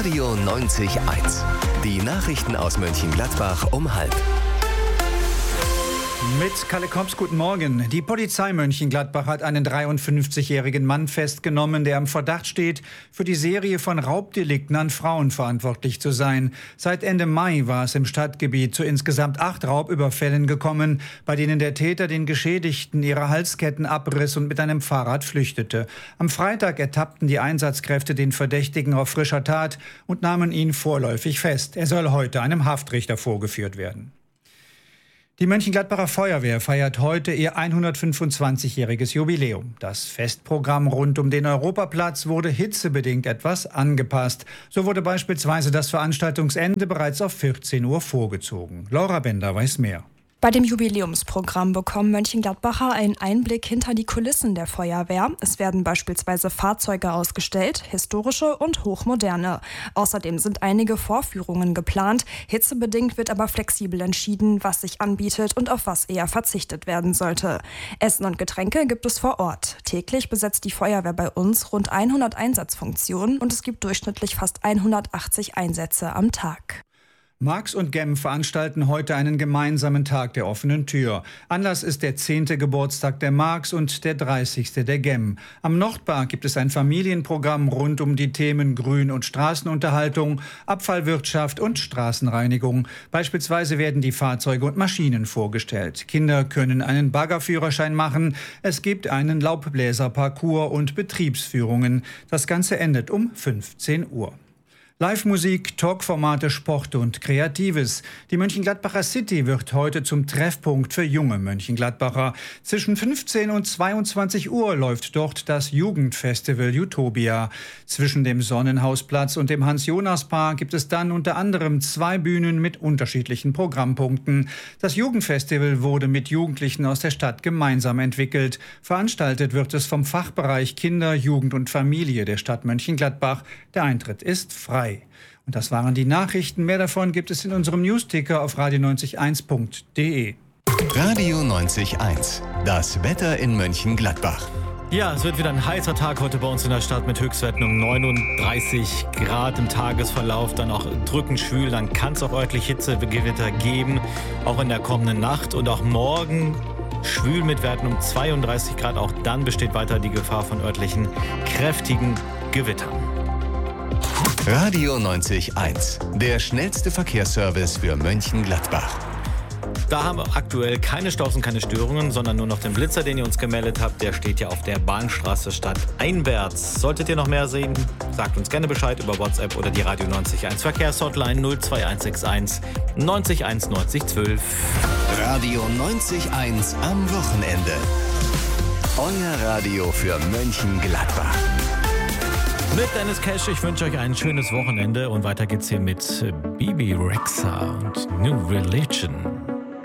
Radio 90.1. Die Nachrichten aus Mönchengladbach um 12:30. Mit Kalle Kops, guten Morgen. Die Polizei Mönchengladbach hat einen 53-jährigen Mann festgenommen, der im Verdacht steht, für die Serie von Raubdelikten an Frauen verantwortlich zu sein. Seit Ende Mai war es im Stadtgebiet zu insgesamt 8 Raubüberfällen gekommen, bei denen der Täter den Geschädigten ihre Halsketten abriss und mit einem Fahrrad flüchtete. Am Freitag ertappten die Einsatzkräfte den Verdächtigen auf frischer Tat und nahmen ihn vorläufig fest. Er soll heute einem Haftrichter vorgeführt werden. Die Mönchengladbacher Feuerwehr feiert heute ihr 125-jähriges Jubiläum. Das Festprogramm rund um den Europaplatz wurde hitzebedingt etwas angepasst. So wurde beispielsweise das Veranstaltungsende bereits auf 14 Uhr vorgezogen. Laura Bender weiß mehr. Bei dem Jubiläumsprogramm bekommen Mönchengladbacher einen Einblick hinter die Kulissen der Feuerwehr. Es werden beispielsweise Fahrzeuge ausgestellt, historische und hochmoderne. Außerdem sind einige Vorführungen geplant. Hitzebedingt wird aber flexibel entschieden, was sich anbietet und auf was eher verzichtet werden sollte. Essen und Getränke gibt es vor Ort. Täglich besetzt die Feuerwehr bei uns rund 100 Einsatzfunktionen und es gibt durchschnittlich fast 180 Einsätze am Tag. Marx und Gem veranstalten heute einen gemeinsamen Tag der offenen Tür. Anlass ist der 10. Geburtstag der Marx und der 30. der Gem. Am Nordpark gibt es ein Familienprogramm rund um die Themen Grün- und Straßenunterhaltung, Abfallwirtschaft und Straßenreinigung. Beispielsweise werden die Fahrzeuge und Maschinen vorgestellt. Kinder können einen Baggerführerschein machen. Es gibt einen Laubbläserparcours und Betriebsführungen. Das Ganze endet um 15 Uhr. Live-Musik, Talkformate, Sport und Kreatives. Die Mönchengladbacher City wird heute zum Treffpunkt für junge Mönchengladbacher. Zwischen 15 und 22 Uhr läuft dort das Jugendfestival Utopia. Zwischen dem Sonnenhausplatz und dem Hans-Jonas-Park gibt es dann unter anderem 2 Bühnen mit unterschiedlichen Programmpunkten. Das Jugendfestival wurde mit Jugendlichen aus der Stadt gemeinsam entwickelt. Veranstaltet wird es vom Fachbereich Kinder, Jugend und Familie der Stadt Mönchengladbach. Der Eintritt ist frei. Und das waren die Nachrichten. Mehr davon gibt es in unserem Newsticker auf radio90.1.de. Radio 90.1. Das Wetter in Mönchengladbach. Ja, es wird wieder ein heißer Tag heute bei uns in der Stadt mit Höchstwerten um 39 Grad im Tagesverlauf. Dann auch drückend schwül, dann kann es auch örtlich Hitzegewitter geben. Auch in der kommenden Nacht und auch morgen schwül mit Werten um 32 Grad. Auch dann besteht weiter die Gefahr von örtlichen kräftigen Gewittern. Radio 90.1. Der schnellste Verkehrsservice für Mönchengladbach. Da haben wir aktuell keine Staus und keine Störungen, sondern nur noch den Blitzer, den ihr uns gemeldet habt. Der steht ja auf der Bahnstraße stadteinwärts. Solltet ihr noch mehr sehen, sagt uns gerne Bescheid über WhatsApp oder die Radio 90.1 Verkehrshotline 02161 90 90 12. Radio 90.1 am Wochenende. Euer Radio für Mönchengladbach. Mit Dennis Cash, ich wünsche euch ein schönes Wochenende und weiter geht's hier mit Bibi Rexha und New Religion.